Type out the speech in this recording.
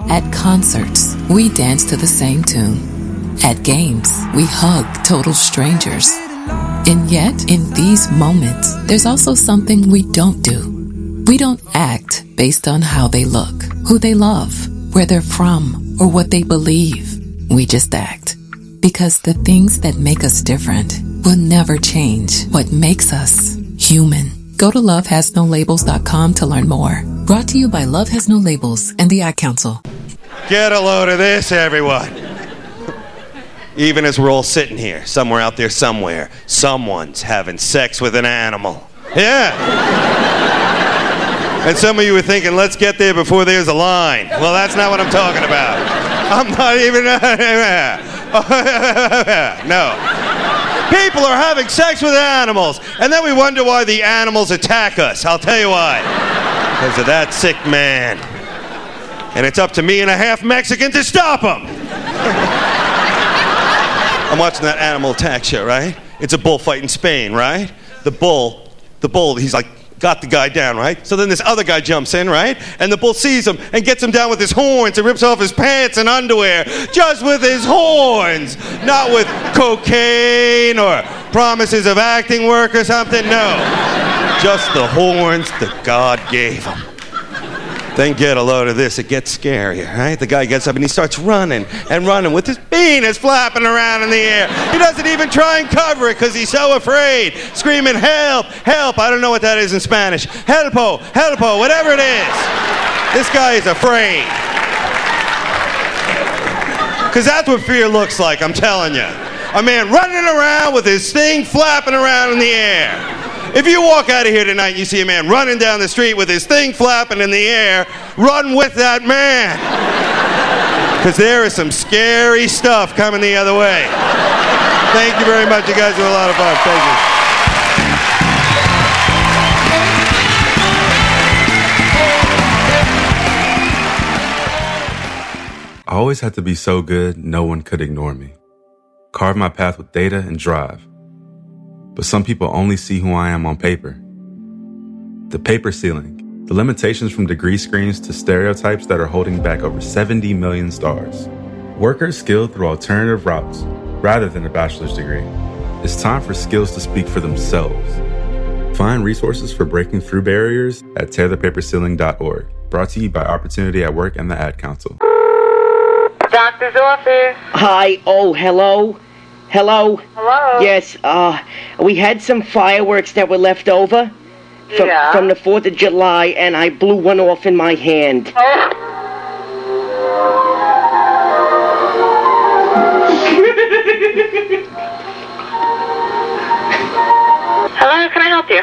At concerts, we dance to the same tune. At games, we hug total strangers. And yet, in these moments, there's also something we don't do. We don't act based on how they look, who they love, where they're from, or what they believe. We just act. Because the things that make us different will never change what makes us human. Go to lovehasnolabels.com to learn more. Brought to you by Love Has No Labels and the Ad Council. Get a load of this, everyone. Even as we're all sitting here, somewhere out there somewhere, someone's having sex with an animal. Yeah. And some of you were thinking, let's get there before there's a line. Well, that's not what I'm talking about. I'm not even... No. People are having sex with animals, and then we wonder why the animals attack us. I'll tell you why. Because of that sick man. And it's up to me and a half Mexican to stop him. I'm watching that animal attack show, right? It's a bullfight in Spain, right? The bull, he's like, got the guy down, right? So then this other guy jumps in, right? And the bull sees him and gets him down with his horns and rips off his pants and underwear just with his horns. Not with cocaine or promises of acting work or something, no. Just the horns that God gave him. Then get a load of this, it gets scarier, right? The guy gets up and he starts running and running with his penis flapping around in the air. He doesn't even try and cover it because he's so afraid, screaming, help, help. I don't know what that is in Spanish. Helpo, helpo, whatever it is. This guy is afraid. Because that's what fear looks like, I'm telling you. A man running around with his thing flapping around in the air. If you walk out of here tonight and you see a man running down the street with his thing flapping in the air, run with that man. Because there is some scary stuff coming the other way. Thank you very much. You guys were a lot of fun. Thank you. I always had to be so good, no one could ignore me. Carve my path with data and drive. But some people only see who I am on paper. The paper ceiling, the limitations from degree screens to stereotypes that are holding back over 70 million stars. Workers skilled through alternative routes, rather than a bachelor's degree. It's time for skills to speak for themselves. Find resources for breaking through barriers at tearthepaperceiling.org. Brought to you by Opportunity at Work and the Ad Council. Doctor's office. Hi. Oh, hello. Hello? Hello? Yes, we had some fireworks that were left over from the 4th of July, and I blew one off in my hand. Oh. Hello, can I help you?